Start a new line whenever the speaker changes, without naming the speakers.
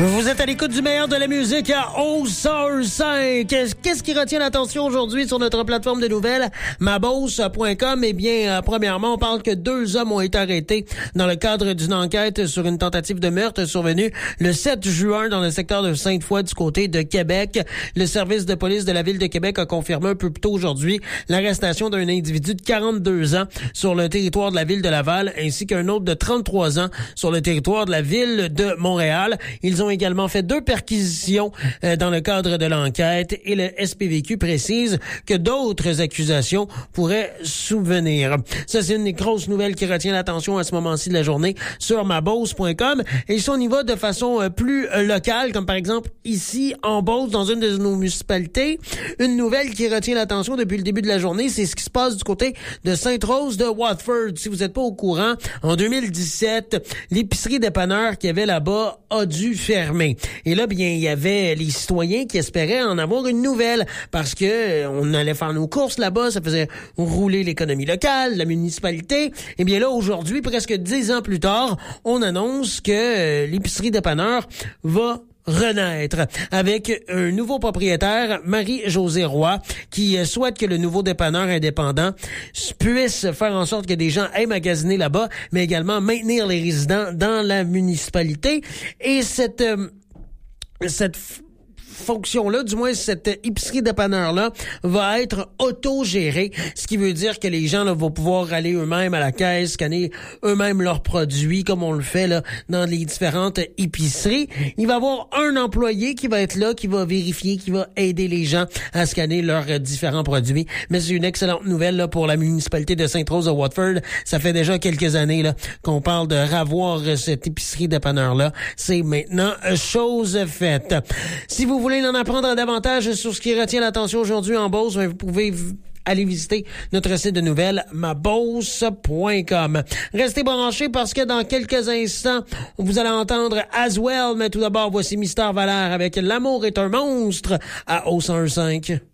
Vous êtes à l'écoute du meilleur de la musique à All-Star 5. Qu'est-ce qui retient l'attention aujourd'hui sur notre plateforme de nouvelles, maboss.com? Eh bien, premièrement, on parle que 2 hommes ont été arrêtés dans le cadre d'une enquête sur une tentative de meurtre survenue le 7 juin dans le secteur de Sainte-Foy du côté de Québec. Le service de police de la ville de Québec a confirmé un peu plus tôt aujourd'hui l'arrestation d'un individu de 42 ans sur le territoire de la ville de Laval ainsi qu'un autre de 33 ans sur le territoire de la ville de Montréal. Ils ont également fait 2 perquisitions dans le cadre de l'enquête et le SPVQ précise que d'autres accusations pourraient souvenir. Ça, c'est une grosse nouvelle qui retient l'attention à ce moment-ci de la journée sur maboss.com. Et si on y va de façon plus locale, comme par exemple ici en Beauce, dans une de nos municipalités, une nouvelle qui retient l'attention depuis le début de la journée, c'est ce qui se passe du côté de Sainte-Rose de Watford. Si vous n'êtes pas au courant, en 2017, l'épicerie dépanneur qu'il y avait là-bas a dû fermer. Et là, bien, il y avait les citoyens qui espéraient en avoir une nouvelle parce que on allait faire nos courses là-bas, ça faisait rouler l'économie locale, la municipalité. Et bien là, aujourd'hui, presque 10 ans plus tard, on annonce que l'épicerie dépanneur va renaître avec un nouveau propriétaire, Marie-Josée Roy, qui souhaite que le nouveau dépanneur indépendant puisse faire en sorte que des gens aient magasiné là-bas, mais également maintenir les résidents dans la municipalité. Et cette fonction-là, du moins cette épicerie dépanneur-là, va être autogérée, ce qui veut dire que les gens là, vont pouvoir aller eux-mêmes à la caisse, scanner eux-mêmes leurs produits, comme on le fait là dans les différentes épiceries. Il va y avoir un employé qui va être là, qui va vérifier, qui va aider les gens à scanner leurs différents produits. Mais c'est une excellente nouvelle là pour la municipalité de Sainte-Rose de Watford. Ça fait déjà quelques années là qu'on parle de ravoir cette épicerie dépanneur-là. C'est maintenant chose faite. Si vous voulez en apprendre davantage sur ce qui retient l'attention aujourd'hui en Beauce, vous pouvez aller visiter notre site de nouvelles, maboss.com. Restez branchés parce que dans quelques instants, vous allez entendre Aswell, mais tout d'abord, voici Mister Valère avec L'amour est un monstre à All-Star 5.